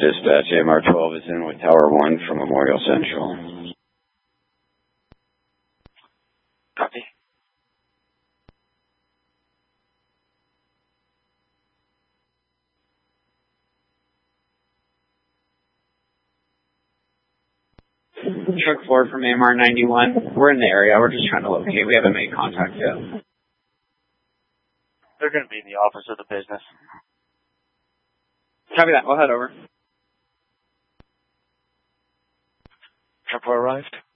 Dispatch, AMR-12 is in with Tower 1 from Memorial Central. Copy. Truck 4 from AMR-91. We're in the area. We're just trying to locate. We haven't made contact yet. They're going to be in the office of the business. Copy that. We'll head over. Truck 4 arrived.